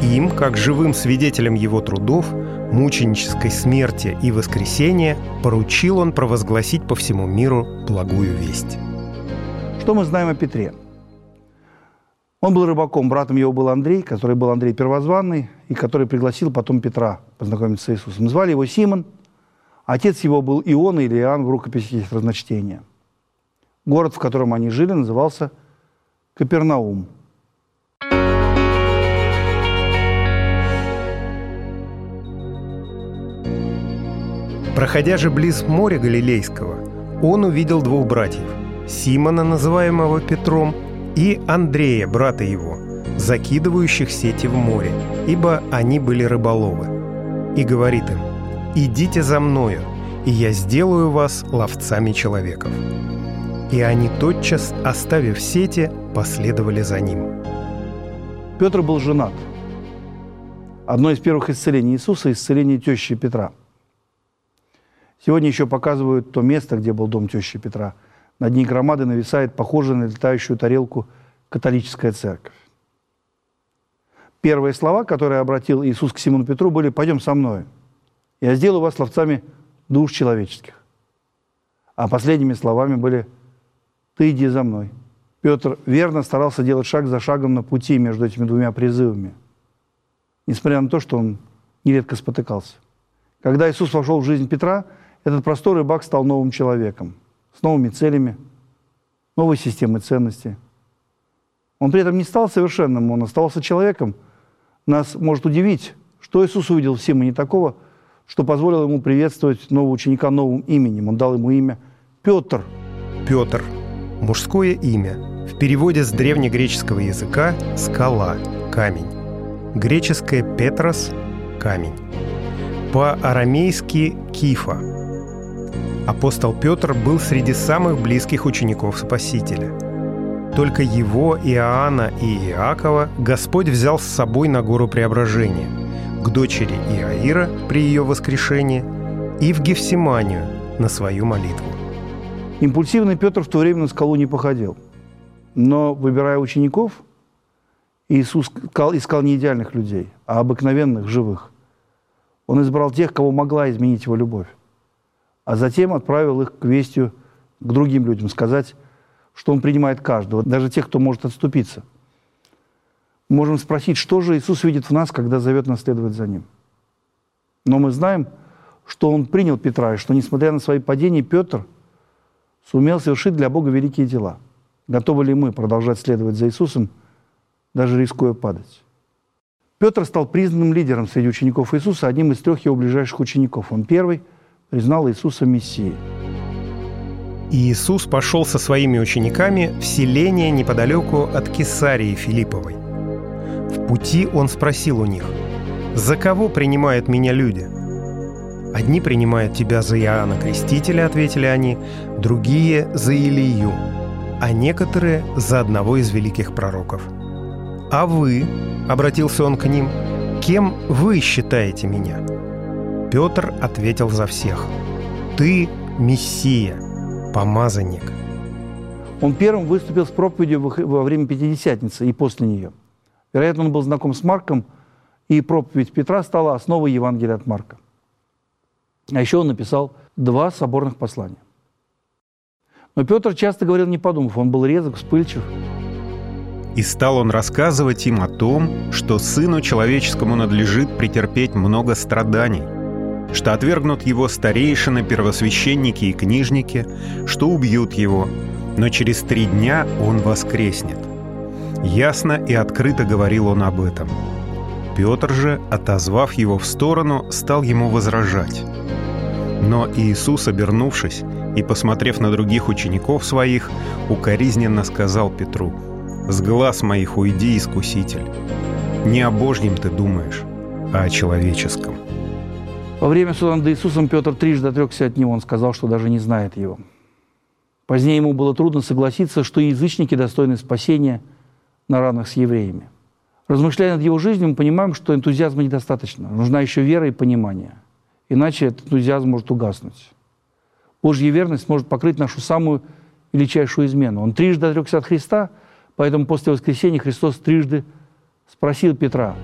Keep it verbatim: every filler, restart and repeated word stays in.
Им, как живым свидетелям его трудов, мученической смерти и воскресения, поручил он провозгласить по всему миру благую весть. Что мы знаем о Петре? Он был рыбаком, братом его был Андрей, который был Андрей Первозванный, и который пригласил потом Петра познакомиться с Иисусом. Звали его Симон, отец его был Иона или Иоанн в рукописях есть разночтения. Город, в котором они жили, назывался Капернаум. Проходя же близ моря Галилейского, он увидел двух братьев – Симона, называемого Петром, и Андрея, брата его, закидывающих сети в море, ибо они были рыболовы. И говорит им: «Идите за мною, и я сделаю вас ловцами человеков». И они тотчас, оставив сети, последовали за ним. Петр был женат. Одно из первых исцелений Иисуса – исцеление тещи Петра. Сегодня еще показывают то место, где был дом тещи Петра. Над ней громады нависает похожая на летающую тарелку католическая церковь. Первые слова, которые обратил Иисус к Симону Петру, были: «Пойдем со мной, я сделаю вас ловцами душ человеческих». А последними словами были: «Ты иди за мной». Петр верно старался делать шаг за шагом на пути между этими двумя призывами, несмотря на то, что он нередко спотыкался. Когда Иисус вошел в жизнь Петра, этот простой рыбак стал новым человеком, с новыми целями, новой системой ценностей. Он при этом не стал совершенным, он оставался человеком. Нас может удивить, что Иисус увидел в Симоне такого, что позволило ему приветствовать нового ученика новым именем. Он дал ему имя Петр. Петр – мужское имя. В переводе с древнегреческого языка – скала, камень. Греческое «петрос» – камень. По-арамейски «кифа». Апостол Петр был среди самых близких учеников Спасителя. Только его, Иоанна и Иакова Господь взял с собой на гору Преображения, к дочери Иаира при ее воскрешении и в Гефсиманию на свою молитву. Импульсивный Петр в то время на скалу не походил. Но, выбирая учеников, Иисус искал не идеальных людей, а обыкновенных, живых. Он избрал тех, кого могла изменить его любовь. А затем отправил их к вестью к другим людям, сказать, что он принимает каждого, даже тех, кто может отступиться. Мы можем спросить, что же Иисус видит в нас, когда зовет нас следовать за Ним. Но мы знаем, что Он принял Петра, и что, несмотря на свои падения, Петр сумел совершить для Бога великие дела. Готовы ли мы продолжать следовать за Иисусом, даже рискуя падать? Петр стал признанным лидером среди учеников Иисуса, одним из трех его ближайших учеников. Он первый признал Иисуса Мессией. И Иисус пошел со своими учениками в селение неподалеку от Кесарии Филипповой. В пути он спросил у них: «За кого принимают меня люди?» «Одни принимают тебя за Иоанна Крестителя», — ответили они, «другие — за Илию, а некоторые — за одного из великих пророков». «А вы?» — обратился он к ним. «Кем вы считаете меня?» Петр ответил за всех: «Ты Мессия, помазанник». Он первым выступил с проповедью во время Пятидесятницы и после нее. Вероятно, он был знаком с Марком, и проповедь Петра стала основой Евангелия от Марка. А еще он написал два соборных послания. Но Петр часто говорил, не подумав, он был резок, вспыльчив. И стал он рассказывать им о том, что Сыну Человеческому надлежит претерпеть много страданий, что отвергнут его старейшины, первосвященники и книжники, что убьют его, но через три дня он воскреснет. Ясно и открыто говорил он об этом. Петр же, отозвав его в сторону, стал ему возражать. Но Иисус, обернувшись и посмотрев на других учеников своих, укоризненно сказал Петру: «С глаз моих уйди, искуситель. Не о Божьем ты думаешь, а о человеческом». Во время суда над Иисусом Петр трижды отрекся от Него. Он сказал, что даже не знает Его. Позднее ему было трудно согласиться, что язычники достойны спасения на равных с евреями. Размышляя над его жизнью, мы понимаем, что энтузиазма недостаточно. Нужна еще вера и понимание. Иначе этот энтузиазм может угаснуть. Божья верность может покрыть нашу самую величайшую измену. Он трижды отрекся от Христа, поэтому после воскресения Христос трижды спросил Петра: